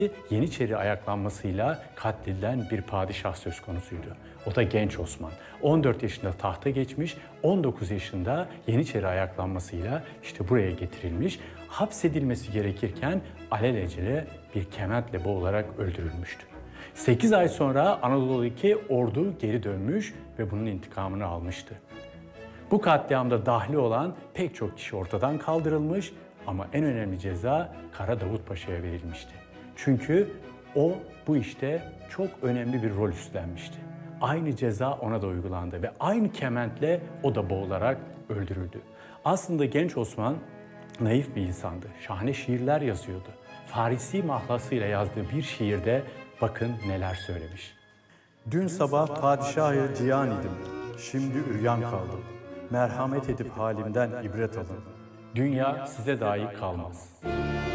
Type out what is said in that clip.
Yeniçeri ayaklanmasıyla katledilen bir padişah söz konusuydu. O da genç Osman. 14 yaşında tahta geçmiş, 19 yaşında Yeniçeri ayaklanmasıyla işte buraya getirilmiş, hapsedilmesi gerekirken alelacele bir kementle boğularak öldürülmüştü. 8 ay sonra Anadolu'daki ordu geri dönmüş ve bunun intikamını almıştı. Bu katliamda dahli olan pek çok kişi ortadan kaldırılmış ama en önemli ceza Kara Davut Paşa'ya verilmişti. Çünkü o bu işte çok önemli bir rol üstlenmişti. Aynı ceza ona da uygulandı ve aynı kementle o da boğularak öldürüldü. Aslında genç Osman naif bir insandı. Şahane şiirler yazıyordu. Farisi mahlasıyla yazdığı bir şiirde bakın neler söylemiş. Dün sabah padişahı cihan idim, şimdi üryan kaldım. Merhamet edip halimden ibret alın. Dünya size dahi kalmaz.